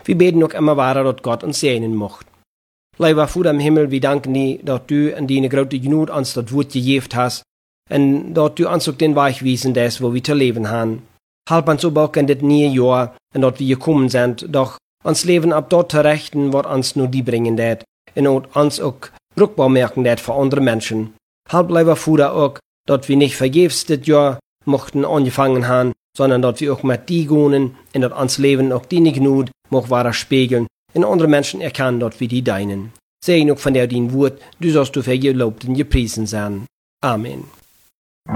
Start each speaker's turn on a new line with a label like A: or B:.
A: Wir beten auch immer weiter, dass Gott uns segnen mocht. Lieber Vater im Himmel, wir danken dir, dass du in deine große Genut uns das Wort gegeben hast und dass du uns auch den Weg wiesen lässt, wo wir zu leben haben. Halb uns auch in das neue Jahr, in das wir gekommen sind, doch uns Leben ab dort zu richten, was uns nur die bringen wird, und uns auch brauchbar merken wird für andere Menschen. Halb lieber Vater auch, dass wir nicht vergebens das Jahr mochten angefangen haben, sondern dass wir auch mit die gehen, und dass uns Leben auch die Genut mocht wahrer spiegeln, und andere Menschen erkennen, dass wir die deinen. Segen auch von der dein Wort, du sollst du für gelobt und gepriesen sein. Amen.